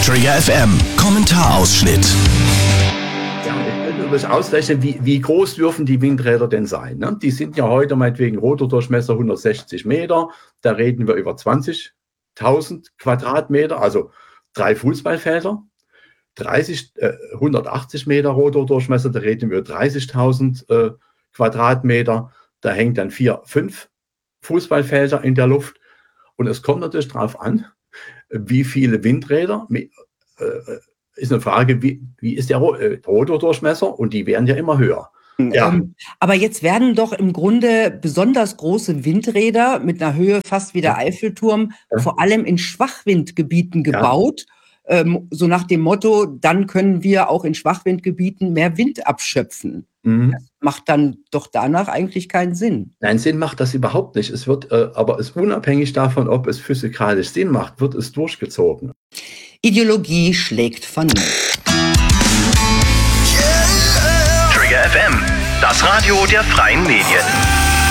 Trigger FM Kommentarausschnitt. Ja, ich will das ausrechnen, wie groß dürfen die Windräder denn sein? Ne? Die sind ja heute meinetwegen Rotordurchmesser 160 Meter, da reden wir über 20.000 Quadratmeter, also 3 Fußballfelder. 180 Meter Rotordurchmesser, da reden wir über 30.000 Quadratmeter, da hängen dann 4, 5 Fußballfelder in der Luft. Und es kommt natürlich darauf an, wie viele Windräder, ist eine Frage, wie ist der Rotordurchmesser, und die werden ja immer höher. Ja. Aber jetzt werden doch im Grunde besonders große Windräder mit einer Höhe fast wie der Eiffelturm vor allem in Schwachwindgebieten gebaut. So nach dem Motto, dann können wir auch in Schwachwindgebieten mehr Wind abschöpfen. Das macht dann doch danach eigentlich keinen Sinn. Nein, Sinn macht das überhaupt nicht. Es wird, aber es unabhängig davon, ob es physikalisch Sinn macht, wird es durchgezogen. Ideologie schlägt Vernunft. Trigger FM, das Radio der freien Medien.